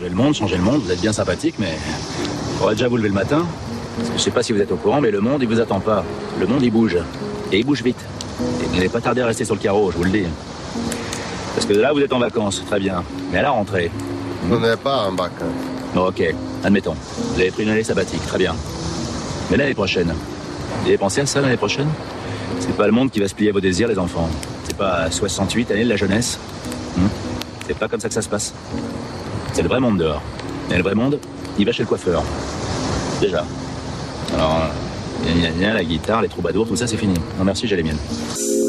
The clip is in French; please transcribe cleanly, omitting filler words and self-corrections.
changer le monde, vous êtes bien sympathique, mais faudrait déjà vous lever le matin. Parce que je sais pas si vous êtes au courant, mais le monde, il vous attend pas. Le monde, il bouge. Et il bouge vite. Et vous n'allez pas tarder à rester sur le carreau, je vous le dis. Parce que là, vous êtes en vacances, très bien. Mais à la rentrée... On n'est pas en vacances. Bon, ok, admettons. Vous avez pris une année sabbatique, très bien. Mais l'année prochaine, vous avez pensé à ça l'année prochaine? C'est pas le monde qui va se plier à vos désirs, les enfants. C'est pas 68 années de la jeunesse. C'est pas comme ça que ça se passe. C'est le vrai monde dehors. Et le vrai monde, il va chez le coiffeur. Déjà. Alors, la guitare, les troubadours, tout ça, c'est fini. Non merci, j'ai les miennes.